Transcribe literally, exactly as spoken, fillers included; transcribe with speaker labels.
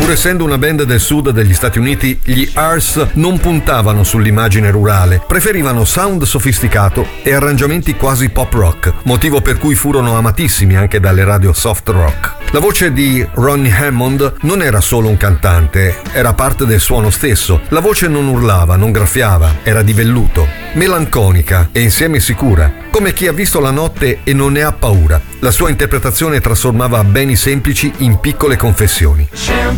Speaker 1: Pur essendo una band del sud degli Stati Uniti, gli Earth non puntavano sull'immagine rurale, preferivano sound sofisticato e arrangiamenti quasi pop rock, motivo per cui furono amatissimi anche dalle radio soft rock. La voce di Ronnie Hammond non era solo un cantante, era parte del suono stesso. La voce non urlava, non graffiava, era di velluto, melanconica e insieme sicura, come chi ha visto la notte e non ne ha paura. La sua interpretazione trasformava beni semplici in piccole confessioni.
Speaker 2: Champagne